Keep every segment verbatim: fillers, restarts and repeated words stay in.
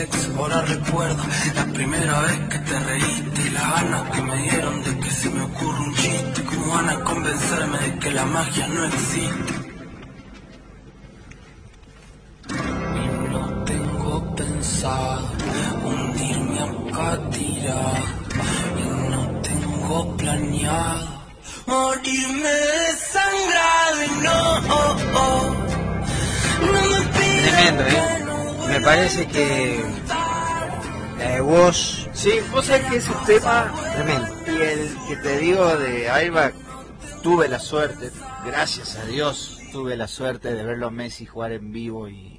Ahora recuerdo la primera vez que te reíste y las ganas que me dieron de que se me ocurra un chiste. Como van a convencerme de que la magia no existe. Y no tengo pensado hundirme acá tirado. Y no tengo planeado morirme desangrado. Y no, oh, oh, no me pidas. Tremendo, ¿eh? Me parece que la de vos, sí, vos sabés que es un tema tremendo. Y el que te digo de Airbag, tuve la suerte, gracias a Dios, tuve la suerte de verlo a Messi jugar en vivo y,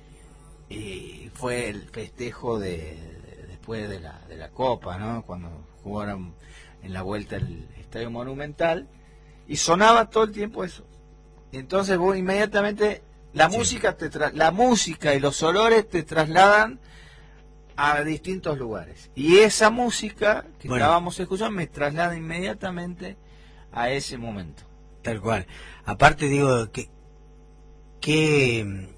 y fue el festejo de, de después de la, de la Copa, ¿no? Cuando jugaron en la vuelta al Estadio Monumental y sonaba todo el tiempo eso. Entonces vos inmediatamente la sí. música te tra la música y los olores te trasladan a distintos lugares. Y esa música que bueno. estábamos escuchando me traslada inmediatamente a ese momento. Tal cual. Aparte digo que qué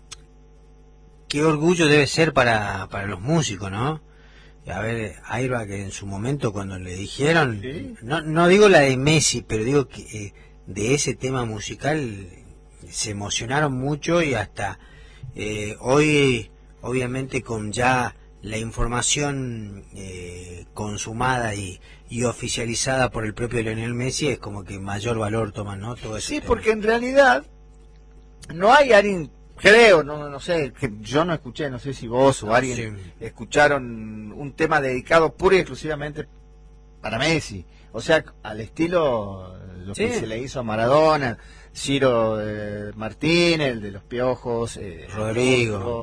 qué orgullo debe ser para, para los músicos, ¿no? A ver, Airbag que en su momento cuando le dijeron, ¿sí? no, no digo la de Messi, pero digo que eh, de ese tema musical se emocionaron mucho y hasta eh, hoy, obviamente con ya la información eh, consumada y, y oficializada por el propio Lionel Messi, es como que mayor valor toman, ¿no? Todo eso. Sí, tema. Porque en realidad no hay alguien, creo, no, no sé, que yo no escuché, no sé si vos o alguien sí. escucharon un tema dedicado pura y exclusivamente para Messi, o sea, al estilo lo sí. que se le hizo a Maradona, Ciro eh, Martínez, el de los Piojos, eh, Rodrigo, Rodrigo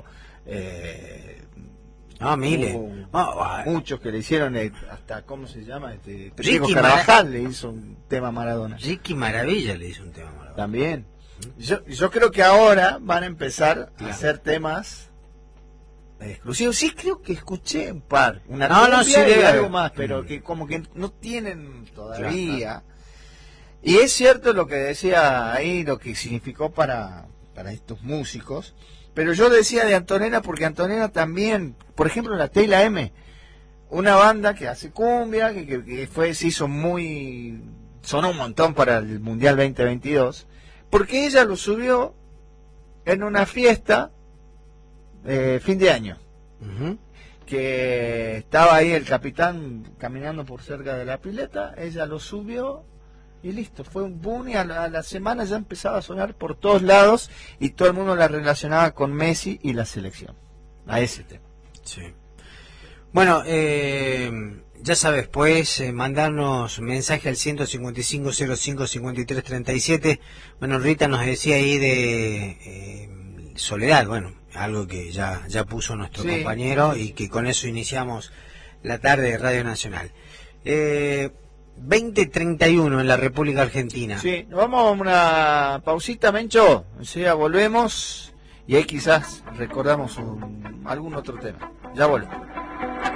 eh, no, miles, oh, muchos que le hicieron eh, hasta cómo se llama, este Ricky Carvajal Mar... le hizo un tema a Maradona. Ricky Maravilla le hizo un tema a Maradona. También. Yo, yo creo que ahora van a empezar claro. a hacer temas exclusivos. Sí, creo que escuché un par, una no, no, sí, y debe algo más, pero que como que no tienen todavía. Claro. Y es cierto lo que decía ahí, lo que significó para, para estos músicos, pero yo decía de Antonella porque Antonella también, por ejemplo, la Tela M, una banda que hace cumbia, que, que, que fue se hizo muy, sonó un montón para el Mundial veinte veintidós, porque ella lo subió en una fiesta eh, fin de año, uh-huh. que estaba ahí el capitán caminando por cerca de la pileta, ella lo subió y listo, fue un boom y a la, a la semana ya empezaba a sonar por todos lados y todo el mundo la relacionaba con Messi y la selección, a ese tema. Sí. Bueno, eh, ya sabes, puedes eh, mandarnos mensaje al ciento cincuenta y cinco cero cinco cincuenta y tres treinta y siete. Bueno, Rita nos decía ahí de eh, Soledad, bueno, algo que ya, ya puso nuestro sí. compañero y que con eso iniciamos la tarde de Radio Nacional. Eh, veinte treinta y uno en la República Argentina. Sí, nos vamos a una pausita, Mencho, o sea, volvemos y ahí quizás recordamos un, algún otro tema. Ya volvemos.